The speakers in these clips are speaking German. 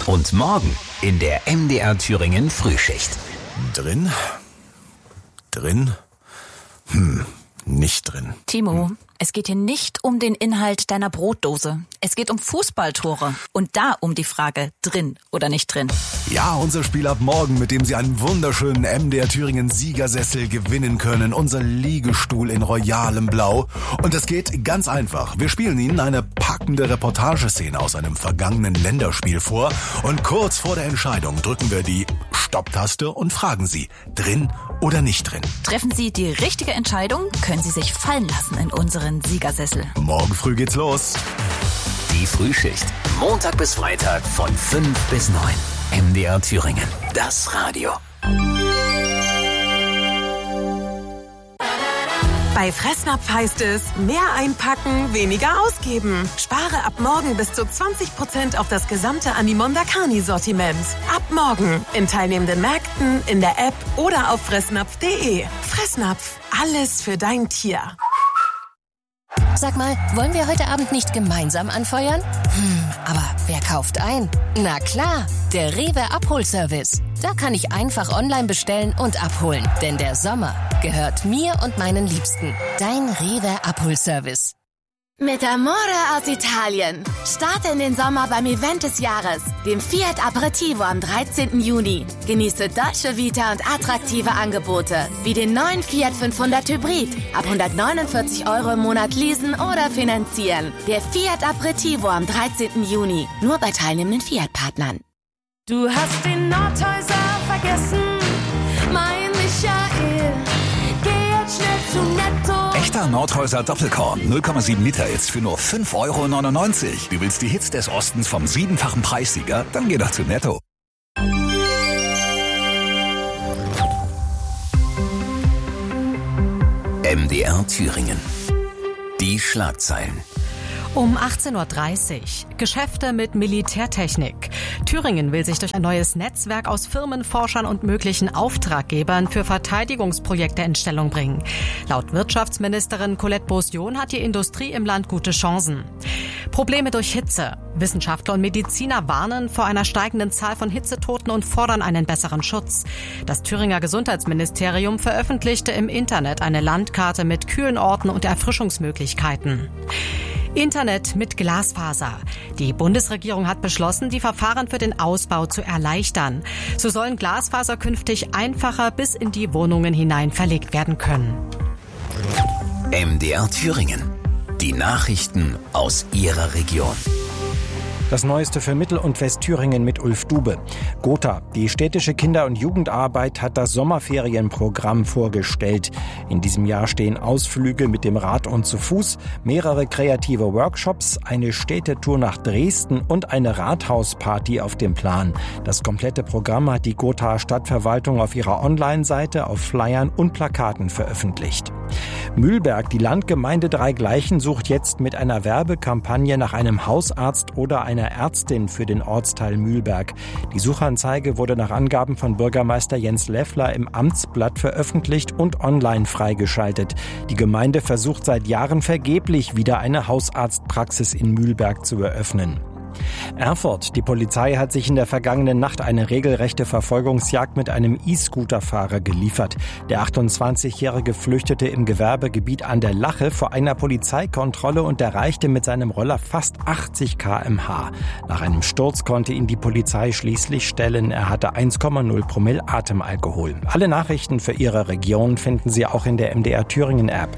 Und morgen in der MDR Thüringen Frühschicht. Drin? Nicht drin. Timo, es geht hier nicht um den Inhalt deiner Brotdose. Es geht um Fußballtore. Und da um die Frage, drin oder nicht drin. Ja, unser Spiel ab morgen, mit dem Sie einen wunderschönen MDR Thüringen Siegersessel gewinnen können. Unser Liegestuhl in royalem Blau. Und es geht ganz einfach. Wir spielen Ihnen eine packende Reportageszene aus einem vergangenen Länderspiel vor. Und kurz vor der Entscheidung drücken wir die Stopptaste und fragen Sie, drin oder nicht drin. Treffen Sie die richtige Entscheidung, können Sie sich fallen lassen in unseren Siegersessel. Morgen früh geht's los. Die Frühschicht. Montag bis Freitag von 5 bis 9. MDR Thüringen. Das Radio. Bei Fressnapf heißt es, mehr einpacken, weniger ausgeben. Spare ab morgen bis zu 20% auf das gesamte Animonda Carni-Sortiment. Ab morgen in teilnehmenden Märkten, in der App oder auf fressnapf.de. Fressnapf, alles für dein Tier. Sag mal, wollen wir heute Abend nicht gemeinsam anfeuern? Aber wer kauft ein? Na klar, der Rewe Abholservice. Da kann ich einfach online bestellen und abholen. Denn der Sommer gehört mir und meinen Liebsten. Dein Rewe Abholservice. Mit Amore aus Italien. Starte in den Sommer beim Event des Jahres, dem Fiat Aperitivo am 13. Juni. Genieße Dolce Vita und attraktive Angebote, wie den neuen Fiat 500 Hybrid. Ab 149 € im Monat leasen oder finanzieren. Der Fiat Aperitivo am 13. Juni. Nur bei teilnehmenden Fiat-Partnern. Du hast den Nordhäuser vergessen, mein Michael. Geh jetzt schnell zu Netto. Echter Nordhäuser Doppelkorn, 0,7 Liter jetzt für nur 5,99 €. Du willst die Hits des Ostens vom 7-fachen Preissieger? Dann geh doch zu Netto. MDR Thüringen. Die Schlagzeilen. Um 18:30 Uhr. Geschäfte mit Militärtechnik. Thüringen will sich durch ein neues Netzwerk aus Firmen, Forschern und möglichen Auftraggebern für Verteidigungsprojekte in Stellung bringen. Laut Wirtschaftsministerin Colette Beaussion hat die Industrie im Land gute Chancen. Probleme durch Hitze. Wissenschaftler und Mediziner warnen vor einer steigenden Zahl von Hitzetoten und fordern einen besseren Schutz. Das Thüringer Gesundheitsministerium veröffentlichte im Internet eine Landkarte mit kühlen Orten und Erfrischungsmöglichkeiten. Internet mit Glasfaser. Die Bundesregierung hat beschlossen, die Verfahren für den Ausbau zu erleichtern. So sollen Glasfaser künftig einfacher bis in die Wohnungen hinein verlegt werden können. MDR Thüringen. Die Nachrichten aus Ihrer Region. Das Neueste für Mittel- und Westthüringen mit Ulf Dube. Gotha, die städtische Kinder- und Jugendarbeit, hat das Sommerferienprogramm vorgestellt. In diesem Jahr stehen Ausflüge mit dem Rad und zu Fuß, mehrere kreative Workshops, eine Städtetour nach Dresden und eine Rathausparty auf dem Plan. Das komplette Programm hat die Gothaer Stadtverwaltung auf ihrer Online-Seite, auf Flyern und Plakaten veröffentlicht. Mühlberg, die Landgemeinde Dreigleichen, sucht jetzt mit einer Werbekampagne nach einem Hausarzt oder einer Ärztin für den Ortsteil Mühlberg. Die Suchanzeige wurde nach Angaben von Bürgermeister Jens Leffler im Amtsblatt veröffentlicht und online freigeschaltet. Die Gemeinde versucht seit Jahren vergeblich, wieder eine Hausarztpraxis in Mühlberg zu eröffnen. Erfurt. Die Polizei hat sich in der vergangenen Nacht eine regelrechte Verfolgungsjagd mit einem E-Scooter-Fahrer geliefert. Der 28-Jährige flüchtete im Gewerbegebiet an der Lache vor einer Polizeikontrolle und erreichte mit seinem Roller fast 80 km/h. Nach einem Sturz konnte ihn die Polizei schließlich stellen. Er hatte 1,0 Promille Atemalkohol. Alle Nachrichten für Ihre Region finden Sie auch in der MDR Thüringen App.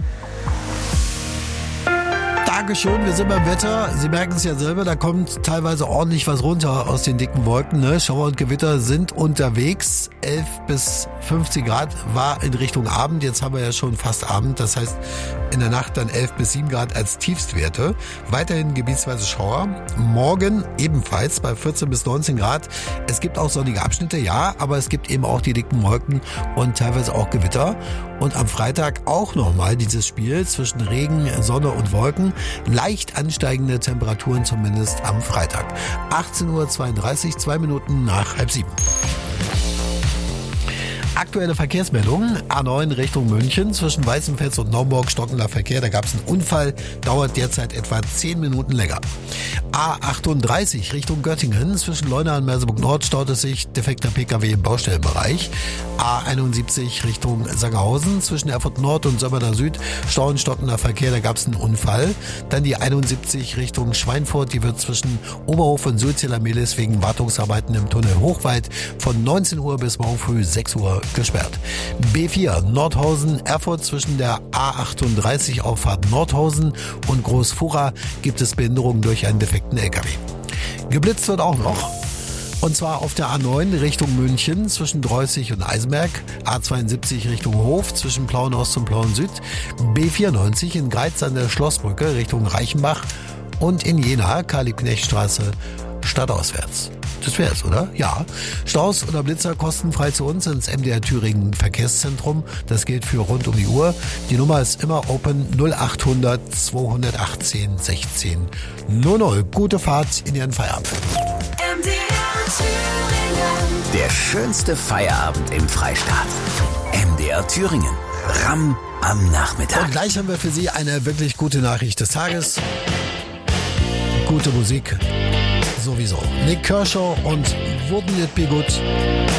Dankeschön, wir sind beim Wetter. Sie merken es ja selber, da kommt teilweise ordentlich was runter aus den dicken Wolken. Ne? Schauer und Gewitter sind unterwegs. 11 bis 15 Grad war in Richtung Abend. Jetzt haben wir ja schon fast Abend. Das heißt, in der Nacht dann 11 bis 7 Grad als Tiefstwerte. Weiterhin gebietsweise Schauer. Morgen ebenfalls bei 14 bis 19 Grad. Es gibt auch sonnige Abschnitte, ja, aber es gibt eben auch die dicken Wolken und teilweise auch Gewitter. Und am Freitag auch nochmal dieses Spiel zwischen Regen, Sonne und Wolken. Leicht ansteigende Temperaturen zumindest am Freitag. 18:32 Uhr, 2 Minuten nach 6:30. Aktuelle Verkehrsmeldungen. A9 Richtung München zwischen Weißenfels und Naumburg stockender Verkehr. Da gab es einen Unfall, dauert derzeit etwa 10 Minuten länger. A38 Richtung Göttingen zwischen Leuna und Merseburg Nord staut es sich, defekter Pkw im Baustellenbereich. A71 Richtung Sangerhausen zwischen Erfurt Nord und Sömmerda Süd stauen stockender Verkehr, da gab es einen Unfall. Dann die 71 Richtung Schweinfurt, die wird zwischen Oberhof und Sulziller-Mehlis wegen Wartungsarbeiten im Tunnel Hochweit von 19 Uhr bis morgen früh 6 Uhr gesperrt. B4 Nordhausen Erfurt zwischen der A38 Auffahrt Nordhausen und Großfura gibt es Behinderungen durch einen defekten LKW. Geblitzt wird auch noch. Und zwar auf der A9 Richtung München zwischen Dreußig und Eisenberg, A72 Richtung Hof zwischen Plauen-Ost und Plauen-Süd, B94 in Greiz an der Schlossbrücke Richtung Reichenbach und in Jena Karl-Liebknecht-Straße stadtauswärts. Das wär's, oder? Ja. Staus oder Blitzer kostenfrei zu uns ins MDR Thüringen Verkehrszentrum. Das gilt für rund um die Uhr. Die Nummer ist immer open 0800 218 16 00. Gute Fahrt in Ihren Feierabend. Der schönste Feierabend im Freistaat. MDR Thüringen. Ramm am Nachmittag. Und gleich haben wir für Sie eine wirklich gute Nachricht des Tages. Gute Musik. Sowieso. Nick Kershaw und Wouldn't It Be Good?